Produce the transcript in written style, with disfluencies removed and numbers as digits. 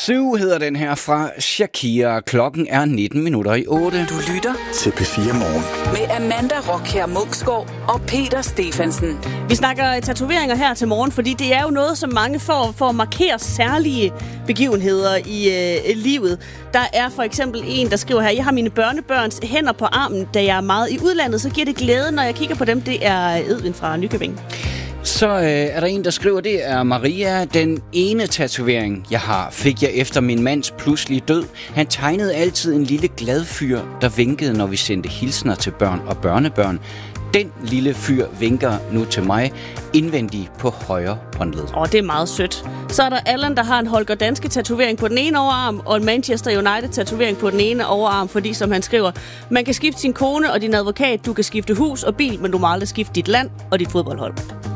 7 hedder den her fra Shakira. Klokken er 19:08. Du lytter til P4 Morgen med Amanda Rockher Munksgaard og Peter Stefansen. Vi snakker tatoveringer her til morgen, fordi det er jo noget, som mange får for at markere særlige begivenheder i livet. Der er for eksempel en, der skriver her: jeg har mine børnebørns hænder på armen, da jeg er meget i udlandet, så giver det glæde, når jeg kigger på dem. Det er Edvin fra Nykøbing. Så er der en, der skriver, det er Maria. Den ene tatovering, jeg har, fik jeg efter min mands pludselige død. Han tegnede altid en lille glad fyr, der vinkede, når vi sendte hilsner til børn og børnebørn. Den lille fyr vinker nu til mig indvendigt på højre håndled. Det er meget sødt. Så er der Allan, der har en Holger Danske tatovering på den ene overarm, og en Manchester United tatovering på den ene overarm, fordi, som han skriver, man kan skifte sin kone og din advokat, du kan skifte hus og bil, men du må aldrig skifte dit land og dit fodboldhold.